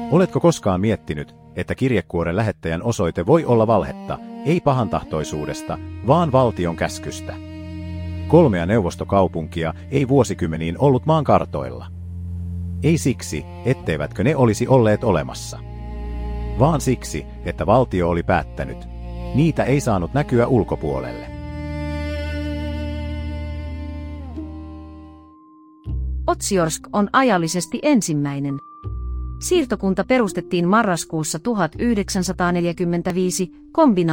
Oletko koskaan miettinyt, että kirjekuoren lähettäjän osoite voi olla valhetta, ei pahantahtoisuudesta, vaan valtion käskystä? 3 neuvostokaupunkia ei vuosikymmeniin ollut maan kartoilla. Ei siksi, etteivätkö ne olisi olleet olemassa, vaan siksi, että valtio oli päättänyt. Niitä ei saanut näkyä ulkopuolelle. Otsiorsk on ajallisesti ensimmäinen. Siirtokunta perustettiin marraskuussa 1945 kombinaation